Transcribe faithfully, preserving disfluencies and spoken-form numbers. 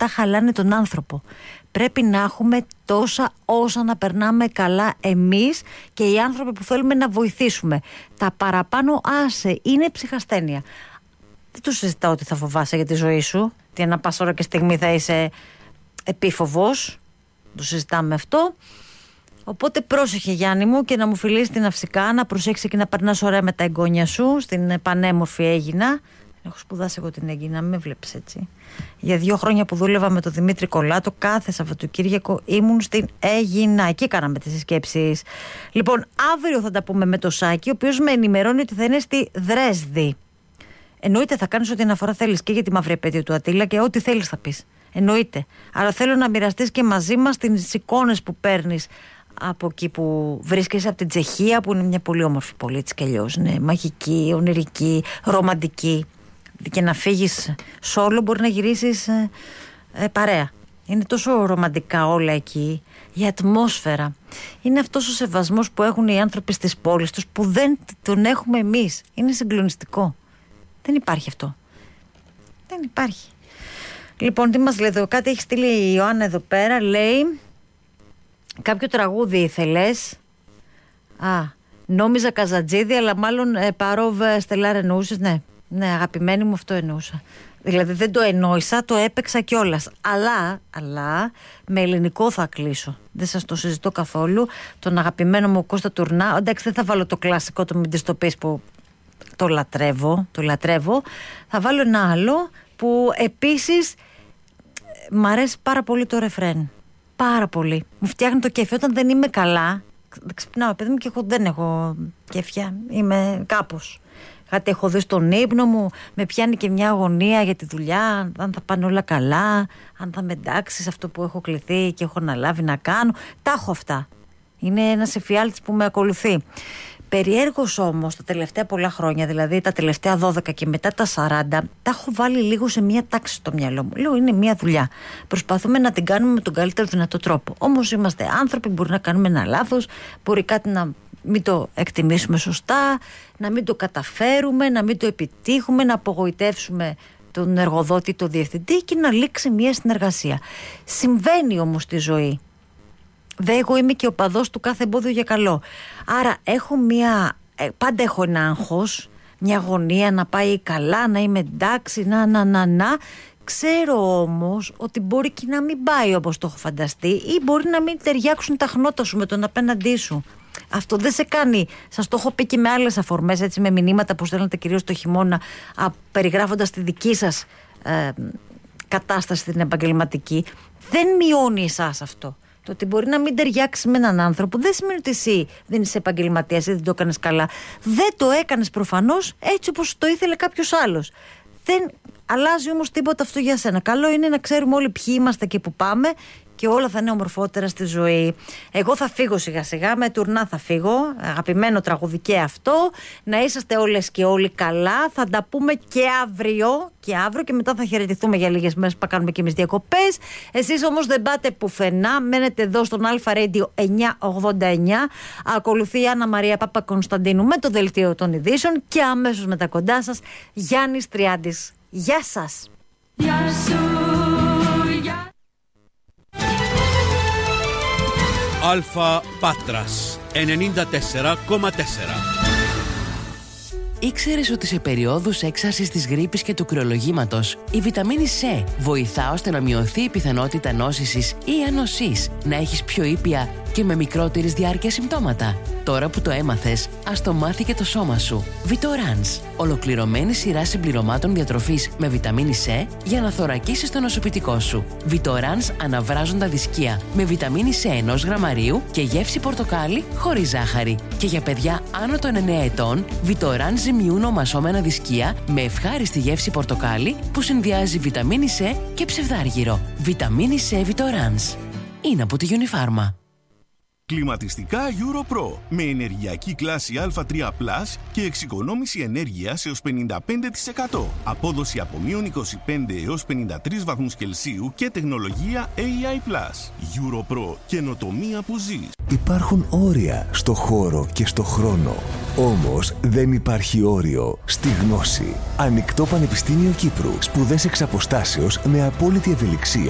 αυτά χαλάνε τον άνθρωπο. Πρέπει να έχουμε τόσα όσα να περνάμε καλά εμείς και οι άνθρωποι που θέλουμε να βοηθήσουμε. Τα παραπάνω άσε, είναι ψυχασθένεια. Δεν του συζητάω ότι θα φοβάσαι για τη ζωή σου, ότι ανά πάσα ώρα και στιγμή θα είσαι επίφοβος. Το συζητάμε αυτό. Οπότε πρόσεχε, Γιάννη μου, και να μου φιλήσει την Αυσικά, να προσέξει και να περνάς ωραία με τα εγγόνια σου στην πανέμορφη Αίγινα. Έχω σπουδάσει εγώ την Αίγινα, με βλέπεις έτσι. Για δύο χρόνια που δούλευα με τον Δημήτρη Κολάτο, κάθε Σαββατοκύριακο ήμουν στην Αίγινα. Εκεί κάναμε τις συσκέψεις. Λοιπόν, αύριο θα τα πούμε με το Σάκη, ο οποίος με ενημερώνει ότι θα είναι στη Δρέσδη. Εννοείται, θα κάνεις ό,τι αναφορά θέλεις και για τη μαύρη επέτειο του Αττήλα και ό,τι θέλεις θα πεις. Εννοείται. Αλλά θέλω να μοιραστείς και μαζί μας τις εικόνες που παίρνεις από εκεί που βρίσκεσαι, από την Τσεχία, που είναι μια πολύ όμορφη πόλη, έτσι κι αλλιώς. Είναι μαγική, ονειρική, ρομαντική. Και να φύγεις σόλο μπορεί να γυρίσεις ε, ε, παρέα. Είναι τόσο ρομαντικά όλα εκεί. Η ατμόσφαιρα. Είναι αυτός ο σεβασμός που έχουν οι άνθρωποι στις πόλεις τους, που δεν τον έχουμε εμείς. Είναι συγκλονιστικό. Δεν υπάρχει αυτό. Δεν υπάρχει. Λοιπόν, τι μας λέει εδώ, κάτι έχει στείλει η Ιωάννα εδώ πέρα, λέει κάποιο τραγούδι ήθελες. Α, νόμιζα Καζατζίδη, αλλά μάλλον ε, Παρόβ Στελάρ εννοούσες. Ναι, ναι, αγαπημένη μου, αυτό εννοούσα. Δηλαδή δεν το εννοήσα, το έπαιξα κιόλας. Αλλά, αλλά με ελληνικό θα κλείσω. Δεν σας το συζητώ καθόλου. Τον αγαπημένο μου Κώστα Τουρνά. Εντάξει, δεν θα βάλω το κλασικό, το μην της το πεις, που το λατρεύω, το λατρεύω. Θα βάλω ένα άλλο που επίσης μ' αρέσει πάρα πολύ το ρεφρέν. Πάρα πολύ. Μου φτιάχνει το κέφι. Όταν δεν είμαι καλά, ξυπνάω, παιδί μου, και εγώ δεν έχω κέφια. Είμαι κάπως. Κάτι έχω δει στον ύπνο μου, με πιάνει και μια αγωνία για τη δουλειά, αν θα πάνε όλα καλά, αν θα με εντάξει σε αυτό που έχω κληθεί και έχω αναλάβει να κάνω. Τα έχω αυτά. Είναι ένας εφιάλτης που με ακολουθεί. Περιέργως όμως τα τελευταία πολλά χρόνια, δηλαδή τα τελευταία δώδεκα και μετά τα σαράντα, τα έχω βάλει λίγο σε μια τάξη στο μυαλό μου. Λέω, είναι μια δουλειά. Προσπαθούμε να την κάνουμε με τον καλύτερο δυνατό τρόπο. Όμως είμαστε άνθρωποι, μπορεί να κάνουμε ένα λάθος, μπορεί κάτι να μην το εκτιμήσουμε σωστά, να μην το καταφέρουμε, να μην το επιτύχουμε, να απογοητεύσουμε τον εργοδότη, τον διευθυντή και να λήξει μια συνεργασία. Συμβαίνει όμως στη ζωή. Δε, εγώ είμαι και ο παδός του κάθε εμπόδιο για καλό. Άρα έχω μια, πάντα έχω ένα άγχος, μια αγωνία να πάει καλά, να είμαι εντάξει, να, να, να, να. Ξέρω όμως ότι μπορεί και να μην πάει όπως το έχω φανταστεί, ή μπορεί να μην ταιριάξουν τα χνότα σου με τον απέναντί σου. Αυτό δεν σε κάνει, σας το έχω πει και με άλλες αφορμές, έτσι, με μηνύματα που στέλνετε κυρίως το χειμώνα, α, περιγράφοντας τη δική σας ε, κατάσταση στην επαγγελματική. Δεν μειώνει εσάς αυτό. Το ότι μπορεί να μην ταιριάξει με έναν άνθρωπο δεν σημαίνει ότι εσύ δεν είσαι επαγγελματίας ή δεν το έκανες καλά. Δεν το έκανες προφανώς έτσι όπως το ήθελε κάποιος άλλος. Δεν αλλάζει όμως τίποτα αυτό για σένα. Καλό είναι να ξέρουμε όλοι ποιοι είμαστε και που πάμε, και όλα θα είναι ομορφότερα στη ζωή. Εγώ θα φύγω σιγά σιγά, με Τουρνά θα φύγω. Αγαπημένο τραγούδι και αυτό. Να είσαστε όλες και όλοι καλά. Θα τα πούμε και αύριο και αύριο και μετά θα χαιρετηθούμε για λίγες μέρες που κάνουμε και εμείς διακοπές. Εσείς όμως δεν πάτε πουθενά. Μένετε εδώ στον Αλφα Radio εννιακόσια ογδόντα εννιά. Ακολουθεί η Άννα Μαρία Παπα-Κωνσταντίνου με το δελτίο των ειδήσεων και αμέσως μετά κοντά σας Γιάννης Τριάντης. Γεια σας. Γεια σου. Αλφα Πάτρας ενενήντα τέσσερα κόμμα τέσσερα. Ήξερες ότι σε περιόδους έξαρσης της γρίπης και του κρυολογήματος η βιταμίνη C βοηθά ώστε να μειωθεί η πιθανότητα νόσησης ή ανοσής, να έχεις πιο ήπια και με μικρότερης διάρκεια συμπτώματα? Τώρα που το έμαθες, ας το μάθει και το σώμα σου. Vitorans, ολοκληρωμένη σειρά συμπληρωμάτων διατροφής με βιταμίνη C για να θωρακίσεις το νοσοποιητικό σου. Vitorans αναβράζοντα δισκία με βιταμίνη C ενός γραμμαρίου και γεύση πορτοκάλι χωρίς ζάχαρη. Και για παιδιά άνω των εννέα ετών, Vitorans ζυμιούν ομασώμενα δισκία με ευχάριστη γεύση πορτοκάλι που συνδυάζει βιταμίνη C και ψευδάργυρο. Βιταμίνη C Vitorans. Είναι από τη Unifarma. Κλιματιστικά EuroPro με ενεργειακή κλάση Α τρία πλας και εξοικονόμηση ενέργειας έως πενήντα πέντε τοις εκατό. Απόδοση από μείον είκοσι πέντε έως πενήντα τρεις βαθμούς Κελσίου και τεχνολογία έι άι πλας. EuroPro, καινοτομία που ζεις. Υπάρχουν όρια στο χώρο και στο χρόνο. Όμως δεν υπάρχει όριο στη γνώση. Ανοιχτό Πανεπιστήμιο Κύπρου. Σπουδές εξ αποστάσεως με απόλυτη ευελιξία